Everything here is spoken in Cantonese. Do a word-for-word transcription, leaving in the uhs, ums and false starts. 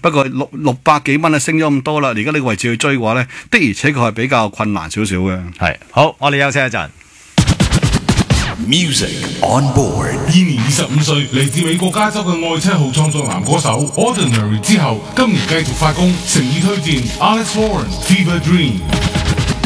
不過六六百幾蚊啊，升咗咁多啦，而家呢個位置去追嘅話咧，的而且確係比較困難少少嘅。 係好，我哋休息一陣。 Music on board。 現年二十五歲，嚟自美國加州嘅愛車號創作男歌手 Ordinary 之後，今年繼續發功，誠意推薦 Alex Warren Fever Dream。